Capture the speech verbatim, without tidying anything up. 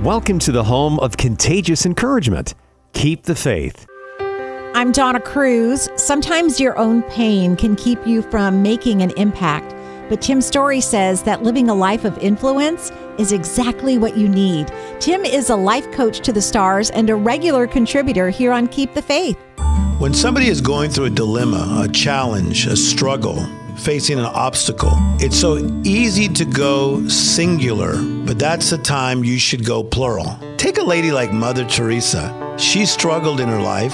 Welcome to the home of contagious encouragement. Keep the faith. I'm Donna Cruz. Sometimes your own pain can keep you from making an impact, but Tim Storey says that living a life of influence is exactly what you need. Tim is a life coach to the stars and a regular contributor here on Keep the Faith. When somebody is going through a dilemma, a challenge, a struggle, facing an obstacle, it's so easy to go singular, but that's the time you should go plural. Take a lady like Mother Teresa. She struggled in her life.